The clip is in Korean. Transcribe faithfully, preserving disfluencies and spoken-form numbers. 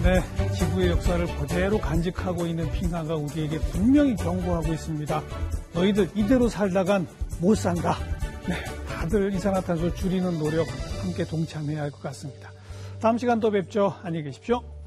네, 지구의 역사를 그대로 간직하고 있는 빙하가 우리에게 분명히 경고하고 있습니다. 너희들 이대로 살다간 못 산다. 네, 다들 이산화탄소 줄이는 노력 함께 동참해야 할 것 같습니다. 다음 시간 또 뵙죠. 안녕히 계십시오.